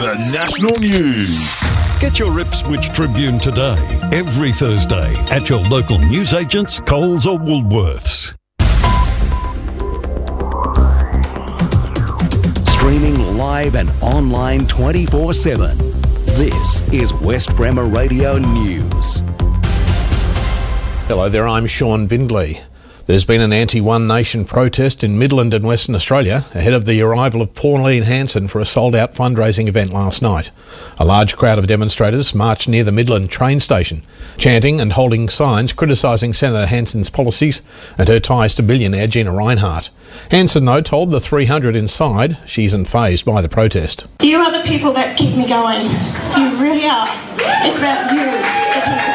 The national news. Get your Ipswich Tribune today, every Thursday, at your local newsagents, Coles or Woolworths. Streaming live and online 24/7. This is West Bremer Radio News. Hello there, I'm Sean Bindley. There's been an anti-One Nation protest in Midland and Western Australia ahead of the arrival of Pauline Hanson for a sold-out fundraising event last night. A large crowd of demonstrators marched near the Midland train station, chanting and holding signs criticising Senator Hanson's policies and her ties to billionaire Gina Rinehart. Hanson, though, told the 300 inside she isn't fazed by the protest. You are the people that keep me going. You really are. It's about you, the people.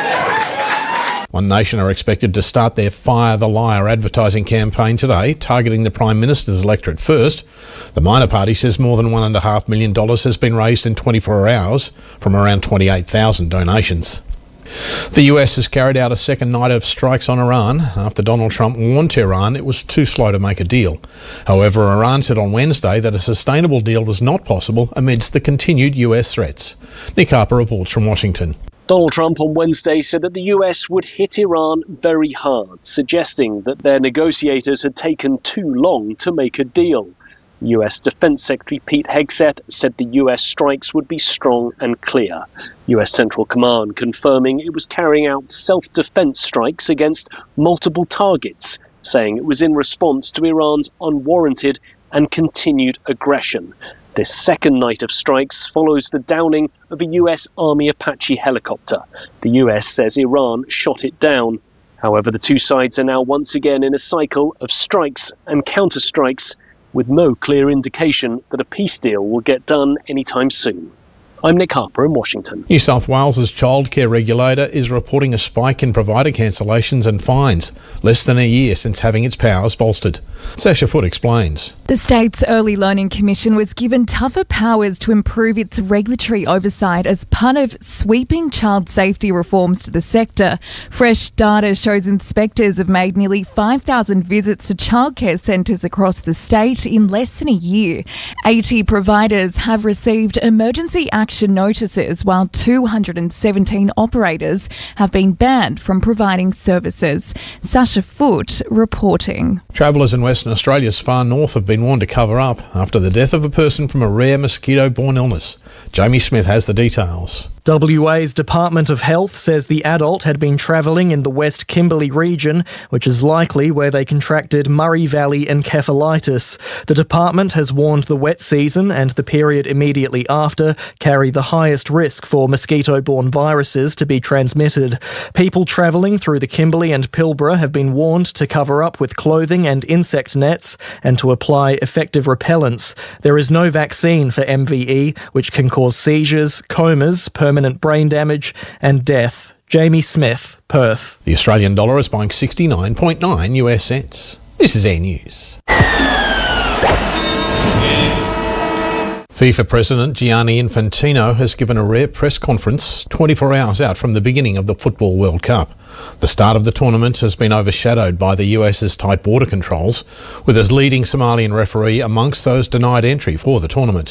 One Nation are expected to start their Fire the Liar advertising campaign today, targeting the Prime Minister's electorate first. The minor party says more than $1.5 million has been raised in 24 hours from around 28,000 donations. The US has carried out a second night of strikes on Iran after Donald Trump warned Tehran it was too slow to make a deal. However, Iran said on Wednesday that a sustainable deal was not possible amidst the continued US threats. Nick Harper reports from Washington. Donald Trump on Wednesday said that the US would hit Iran very hard, suggesting that their negotiators had taken too long to make a deal. US Defense Secretary Pete Hegseth said the US strikes would be strong and clear. US Central Command confirming it was carrying out self-defense strikes against multiple targets, saying it was in response to Iran's unwarranted and continued aggression. This second night of strikes follows the downing of a US Army Apache helicopter. The US says Iran shot it down. However, the two sides are now once again in a cycle of strikes and counter-strikes, with no clear indication that a peace deal will get done anytime soon. I'm Nick Harper in Washington. New South Wales's childcare regulator is reporting a spike in provider cancellations and fines, less than a year since having its powers bolstered. Sasha Foote explains. The state's Early Learning Commission was given tougher powers to improve its regulatory oversight as part of sweeping child safety reforms to the sector. Fresh data shows inspectors have made nearly 5,000 visits to childcare centres across the state in less than a year. 80 providers have received emergency action notices, while 217 operators have been banned from providing services. Sasha Foote reporting. Travellers in Western Australia's far north have been warned to cover up after the death of a person from a rare mosquito-borne illness. Jamie Smith has the details. WA's Department of Health says the adult had been travelling in the West Kimberley region, which is likely where they contracted Murray Valley encephalitis. The department has warned the wet season and the period immediately after carry the highest risk for mosquito-borne viruses to be transmitted. People travelling through the Kimberley and Pilbara have been warned to cover up with clothing and insect nets and to apply effective repellents. There is no vaccine for MVE, which can cause seizures, comas, permanent brain damage and death. Jamie Smith, Perth. The Australian dollar is buying 69.9 US cents. This is Air News. FIFA President Gianni Infantino has given a rare press conference 24 hours out from the beginning of the Football World Cup. The start of the tournament has been overshadowed by the US's tight border controls, with a leading Somalian referee amongst those denied entry for the tournament.